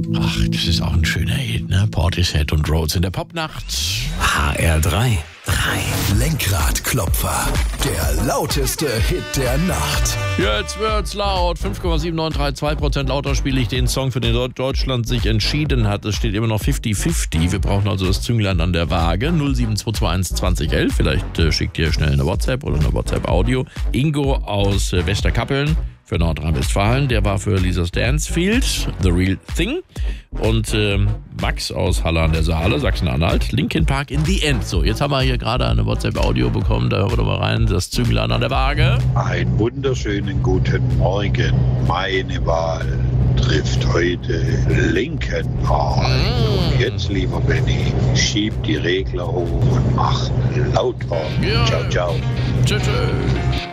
Ach, das ist auch ein schöner Hit, ne? Portishead und Rhodes in der Popnacht. HR3. Lenkradklopfer, der lauteste Hit der Nacht. Jetzt wird's laut. 5,7932% lauter spiele ich den Song, für den Deutschland sich entschieden hat. Es steht immer noch 50-50. Wir brauchen also das Zünglein an der Waage. 07221 2011. Vielleicht schickt ihr schnell eine WhatsApp oder eine WhatsApp-Audio. Ingo aus Westerkappeln für Nordrhein-Westfalen. Der war für Lisa Stansfield, The Real Thing. Und Max aus Halle an der Saale, Sachsen-Anhalt, Linkin Park in the End. So, jetzt haben wir hier gerade eine WhatsApp-Audio bekommen. Da hören wir doch mal rein. Das Zünglein an der Waage. Einen wunderschönen guten Morgen. Meine Wahl trifft heute Linkin Park. Und jetzt, lieber Benny, schieb die Regler hoch und mach lauter. Ja. Ciao, ciao. Tschüss.